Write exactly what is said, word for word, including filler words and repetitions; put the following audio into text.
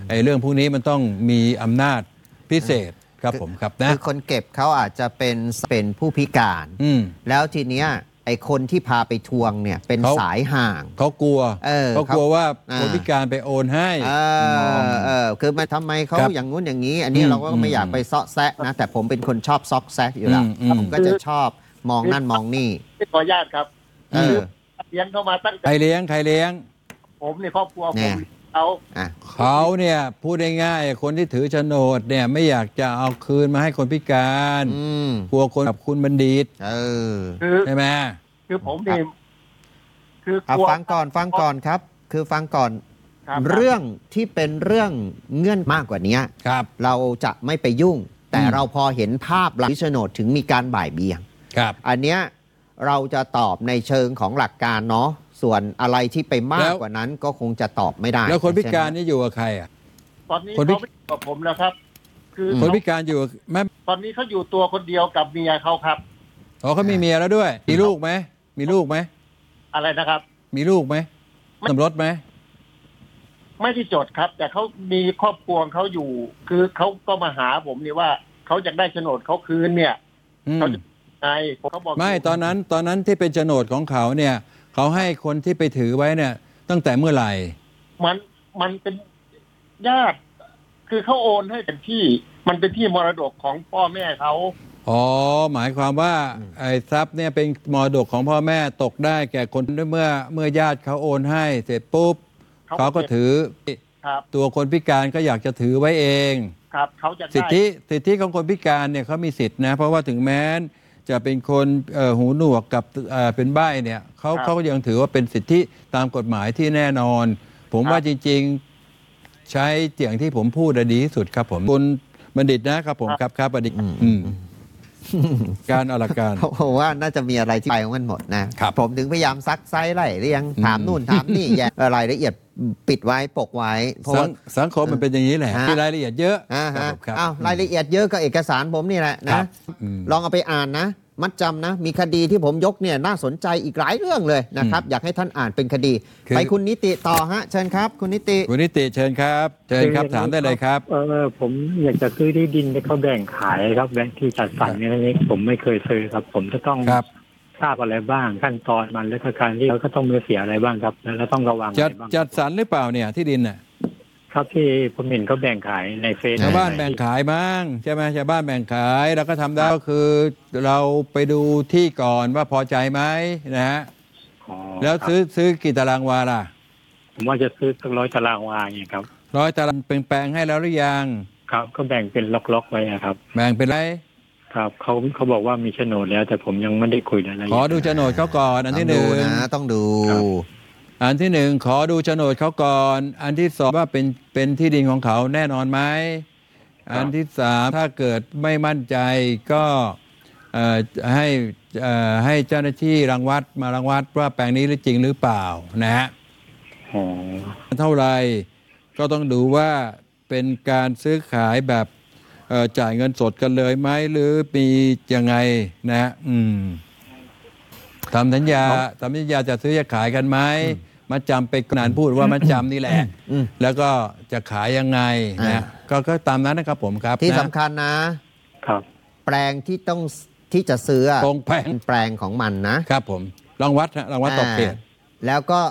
ไอ้เรื่องพวกนี้มันต้องมีอำนาจพิเศษครับผมครับนะคือคนเก็บเขาอาจจะเป็นเป็นผู้พิการแล้วทีเนี้ยไอ้คนที่พาไปทวงเนี่ยเป็นสายห่างเขากลัวเขากลัวว่าคนพิการไปโอนให้เออเออคือมาทำไมเขาอย่างงู้นอย่างนี้ อันนี้เราก็ไม่อยากไปเซาะแซะนะแต่ผมเป็นคนชอบซอกแซะอยู่แล้วผมก็จะชอบมองนั่นมองนี่ขออนุญาตครับเออเลี้ยงเข้ามาตั้งแต่ใครเลี้ยงใครเลี้ยงผมในครอบครัวผมเขาเขาเนี่ยพูดง่ายๆคนที่ถือโฉนดเนี่ยไม่อยากจะเอาคืนมาให้คนพิการกลัวคนกับคุณบัณฑิตใช่ไหมคือผมนี่คือฟังก่อนฟังก่อนครับคือฟังก่อนเรื่องที่เป็นเรื่องเงื่อนมากกว่านี้เราจะไม่ไปยุ่งแต่เราพอเห็นภาพหลักโฉนดถึงมีการบ่ายเบี่ยงอันเนี้ยเราจะตอบในเชิงของหลักการเนาะส่วนอะไรที่ไปมากกว่านั้นก็คงจะตอบไม่ได้แล้วคนพิการนี่อยู่กับใครอ่ะตอนนี้เขาไม่อยู่กับผมแล้วครับคือคนพิการอยู่แม่ตอนนี้เขาอยู่ตัวคนเดียวกับเมียเขาครับอ๋อเขามีเมียแล้วด้วยมีลูกไหมมีลูกไหมอะไรนะครับมีลูกไหมสมรสไหมไม่ได้จดครับแต่เขามีครอบครัวเขาอยู่คือเขาก็มาหาผมนี่ว่าเขาอยากได้โฉนดเขาคืนเนี่ยเขาจะไงเขาบอกไม่ตอนนั้นตอนนั้นที่เป็นโฉนดของเขาเนี่ยเขาให้คนที่ไปถือไว้เนี่ยตั้งแต่เมื่อไหร่มันมันเป็นญาติคือเขาโอนให้เป็นที่มันเป็นที่มรดกของพ่อแม่เขาอ๋อหมายความว่าไอ้ทรัพย์เนี่ยเป็นมรดกของพ่อแม่ตกได้แก่คนเมื่อเมื่อญาติเขาโอนให้เสร็จปุ๊บเขาก็ถือตัวคนพิการก็อยากจะถือไว้เองครับเขาจะสิทธิสิทธิของคนพิการเนี่ยเขามีสิทธินะเพราะว่าถึงแม้จะเป็นคนหูหนวกกับเป็นใบ้เนี่ยเขาเขาก็ยังถือว่าเป็นสิทธิตามกฎหมายที่แน่นอนผมว่าจริงๆใช้เสียงที่ผมพูดดีที่สุดครับผมคุณบัณฑิตนะครับผมครับครับบัณฑิตการอลังการเพราะว่าน่าจะมีอะไรที่ไปของมันหมดนะผมถึงพยายามซักไซไล่เรียงถามนู่นถามนี่แยกรายละเอียดปิดไว้ปกไว้เพราะสังคมมันเป็นอย่างนี้แหละมีรายละเอียดเยอะอ้าวรายละเอียดเยอะก็เอกสารผมนี่แหละนะลองเอาไปอ่านนะมัดจำนะมีคดีที่ผมยกเนี่ยน่าสนใจอีกหลายเรื่องเลยนะครับอยากให้ท่านอ่านเป็นคดีไปคุณนิติต่อฮะเชิญครับคุณนิติคุณนิติเชิญครับเชิญครับถามได้เลยครับเออผมอยากจะซื้อที่ดินที่เขาแบ่งขายครับแบ่งที่จัดสรรเนี่ยนี่ผมไม่เคยซื้อครับผมจะต้องทราบอะไรบ้างขั้นตอนมันและการที่เราก็ต้องมีเสียอะไรบ้างครับแล้วต้องระวังอะไรบ้างจัดสรรหรือเปล่าเนี่ยที่ดินน่ะครับที่ผมเห็นเขาแบ่งขายในเฟซชาวบ้านแบ่งขายบ้างใช่ไหมชาวบ้านแบ่งขายแล้วก็ทำได้ก็คือเราไปดูที่ก่อนว่าพอใจไหมนะฮะแล้วซื้อซื้อกี่ตารางวาล่ะผมว่าจะซื้อสักร้อยตารางวาเนี่ยครับร้อยตารางเป็นแปลงให้แล้วหรือยังครับก็แบ่งเป็นล็อกๆไว้ครับแบ่งเป็นไรครับเขาเขาบอกว่ามีโฉนดแล้วแต่ผมยังไม่ได้คุยอะไรขอดูโฉนดเขาก่อนอันที่หนึ่งต้องดูอันที่หนึ่งขอดูโฉนดเขาก่อนอันที่สองว่าเป็นเป็นที่ดินของเขาแน่นอนไหมอันที่สามถ้าเกิดไม่มั่นใจก็ให้ให้เจ้าหน้าที่รังวัดมารังวัดว่าแปลงนี้หรือจริงหรือเปล่านะฮะเท่าไรก็ต้องดูว่าเป็นการซื้อขายแบบจ่ายเงินสดกันเลยไหมหรือมียังไงนะฮะอืมทำสัญญาทำสัญญาจะซื้อจะขายกันไหมมาจำไปนานพูดว่ามาจำนี่แหละแล้วก็จะขายยังไงนะก็ก็ตามนั้นนะครับผมครับที่สำคัญนะครับแปลงที่ต้องที่จะซื้อตรงแปลงแปลงของมันนะครับผมลองวัดลองวัดตกเขตแล้วก็